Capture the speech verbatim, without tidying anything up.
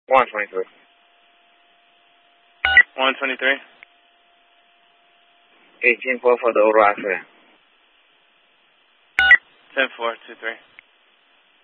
one twenty-three. one twenty-three. eighteen four for the Old Rock. ten four two three.